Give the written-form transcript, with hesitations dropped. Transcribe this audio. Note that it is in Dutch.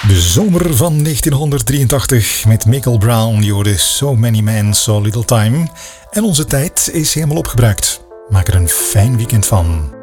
De zomer van 1983 met Michael Brown, je hoorde So Many Men, So Little Time. En onze tijd is helemaal opgebruikt. Maak er een fijn weekend van.